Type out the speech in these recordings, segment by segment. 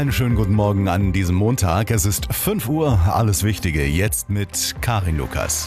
Einen schönen guten Morgen an diesem Montag. Es ist 5 Uhr, alles Wichtige jetzt mit Karin Lukas.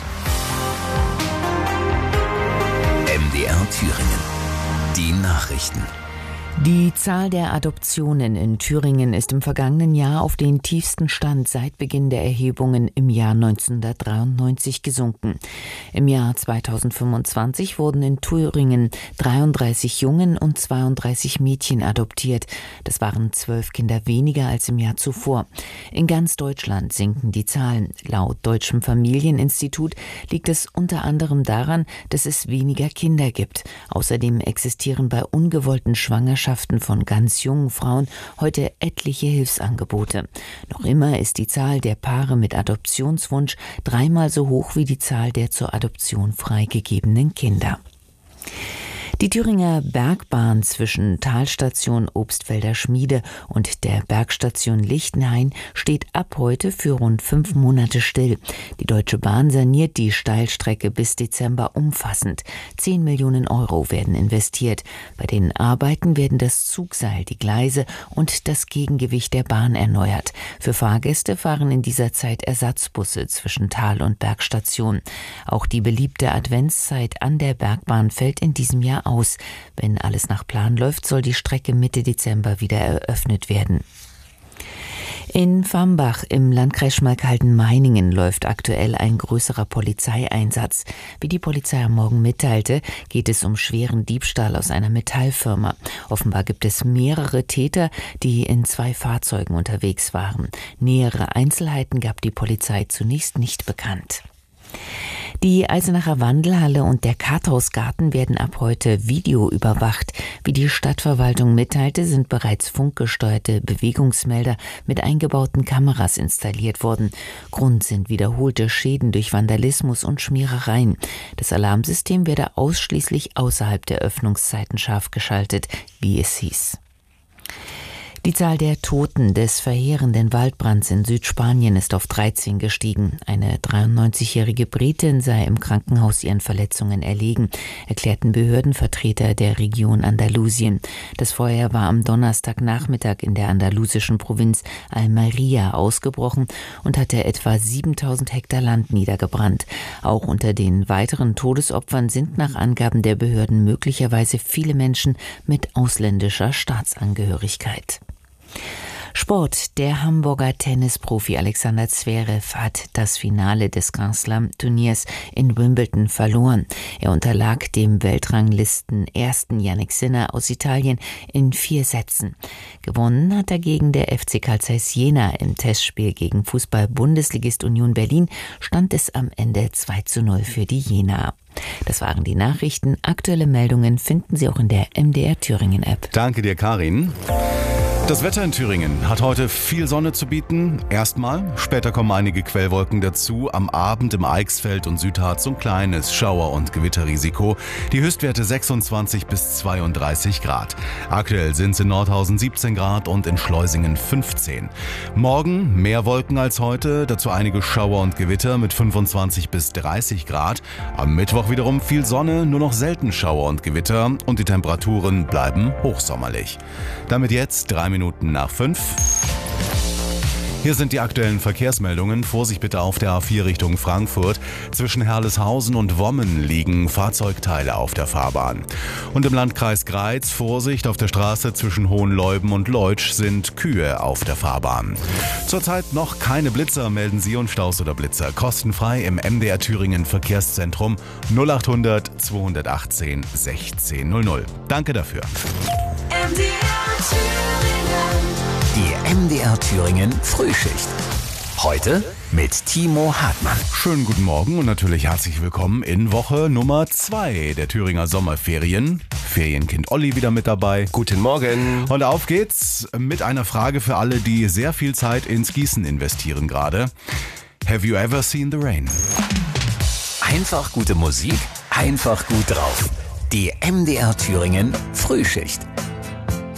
MDR Thüringen. Die Nachrichten. Die Zahl der Adoptionen in Thüringen ist im vergangenen Jahr auf den tiefsten Stand seit Beginn der Erhebungen im Jahr 1993 gesunken. Im Jahr 2025 wurden in Thüringen 33 Jungen und 32 Mädchen adoptiert. Das waren 12 Kinder weniger als im Jahr zuvor. In ganz Deutschland sinken die Zahlen. Laut Deutschem Familieninstitut liegt es unter anderem daran, dass es weniger Kinder gibt. Außerdem existieren bei ungewollten Schwangerschaften von ganz jungen Frauen heute etliche Hilfsangebote. Noch immer ist die Zahl der Paare mit Adoptionswunsch 3-mal so hoch wie die Zahl der zur Adoption freigegebenen Kinder. Die Thüringer Bergbahn zwischen Talstation Obstfelder Schmiede und der Bergstation Lichtenhain steht ab heute für rund 5 Monate still. Die Deutsche Bahn saniert die Steilstrecke bis Dezember umfassend. 10 Millionen Euro werden investiert. Bei den Arbeiten werden das Zugseil, die Gleise und das Gegengewicht der Bahn erneuert. Für Fahrgäste fahren in dieser Zeit Ersatzbusse zwischen Tal- und Bergstation. Auch die beliebte Adventszeit an der Bergbahn fällt in diesem Jahr aus. Wenn alles nach Plan läuft, soll die Strecke Mitte Dezember wieder eröffnet werden. In Fambach im Landkreis Schmalkalden-Meiningen läuft aktuell ein größerer Polizeieinsatz. Wie die Polizei am Morgen mitteilte, geht es um schweren Diebstahl aus einer Metallfirma. Offenbar gibt es mehrere Täter, die in 2 Fahrzeugen unterwegs waren. Nähere Einzelheiten gab die Polizei zunächst nicht bekannt. Die Eisenacher Wandelhalle und der Karthausgarten werden ab heute videoüberwacht. Wie die Stadtverwaltung mitteilte, sind bereits funkgesteuerte Bewegungsmelder mit eingebauten Kameras installiert worden. Grund sind wiederholte Schäden durch Vandalismus und Schmierereien. Das Alarmsystem werde ausschließlich außerhalb der Öffnungszeiten scharf geschaltet, wie es hieß. Die Zahl der Toten des verheerenden Waldbrands in Südspanien ist auf 13 gestiegen. Eine 93-jährige Britin sei im Krankenhaus ihren Verletzungen erlegen, erklärten Behördenvertreter der Region Andalusien. Das Feuer war am Donnerstagnachmittag in der andalusischen Provinz Almería ausgebrochen und hatte etwa 7000 Hektar Land niedergebrannt. Auch unter den weiteren Todesopfern sind nach Angaben der Behörden möglicherweise viele Menschen mit ausländischer Staatsangehörigkeit. Sport. Der Hamburger Tennisprofi Alexander Zverev hat das Finale des Grand Slam-Turniers in Wimbledon verloren. Er unterlag dem Weltranglisten-Ersten Jannik Sinner aus Italien in 4 Sätzen. Gewonnen hat er gegen der FC Carl Zeiss Jena. Im Testspiel gegen Fußball-Bundesligist Union Berlin stand es am Ende 2:0 für die Jenaer. Das waren die Nachrichten. Aktuelle Meldungen finden Sie auch in der MDR Thüringen App. Danke dir, Karin. Das Wetter in Thüringen hat heute viel Sonne zu bieten. Erstmal, später kommen einige Quellwolken dazu. Am Abend im Eichsfeld und Südharz so ein kleines Schauer- und Gewitterrisiko. Die Höchstwerte 26 bis 32 Grad. Aktuell sind es in Nordhausen 17 Grad und in Schleusingen 15. Morgen mehr Wolken als heute, dazu einige Schauer und Gewitter mit 25 bis 30 Grad. Am Mittwoch wiederum viel Sonne, nur noch selten Schauer und Gewitter und die Temperaturen bleiben hochsommerlich. Damit jetzt 3 Minuten nach 5. Hier sind die aktuellen Verkehrsmeldungen. Vorsicht bitte auf der A4 Richtung Frankfurt. Zwischen Herleshausen und Wommen liegen Fahrzeugteile auf der Fahrbahn. Und im Landkreis Greiz Vorsicht auf der Straße zwischen Hohenleuben und Leutsch sind Kühe auf der Fahrbahn. Zurzeit noch keine Blitzer, melden Sie und Staus oder Blitzer. Kostenfrei im MDR Thüringen Verkehrszentrum 0800 218 1600. Danke dafür. Die MDR Thüringen Frühschicht. Heute mit Timo Hartmann. Schönen guten Morgen und natürlich herzlich willkommen in Woche Nummer 2 der Thüringer Sommerferien. Ferienkind Olli wieder mit dabei. Guten Morgen. Und auf geht's mit einer Frage für alle, die sehr viel Zeit ins Gießen investieren gerade. Have you ever seen the rain? Einfach gute Musik, einfach gut drauf. Die MDR Thüringen Frühschicht.